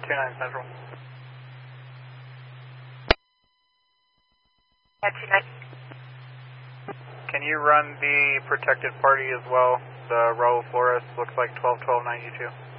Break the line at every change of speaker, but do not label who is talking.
29 Central.
At 29.
Can you run the protected party as well? The Raul Flores looks like 12-12-92.